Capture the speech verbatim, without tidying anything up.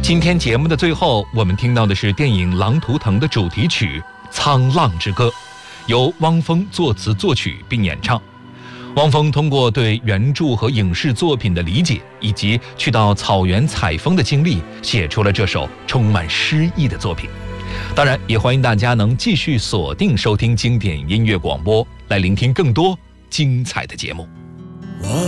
今天节目的最后，我们听到的是电影《狼图腾》的主题曲《沧浪之歌》，由汪峰作词作曲并演唱。汪峰通过对原著和影视作品的理解，以及去到草原采风的经历，写出了这首充满诗意的作品。当然，也欢迎大家能继续锁定收听经典音乐广播，来聆听更多精彩的节目。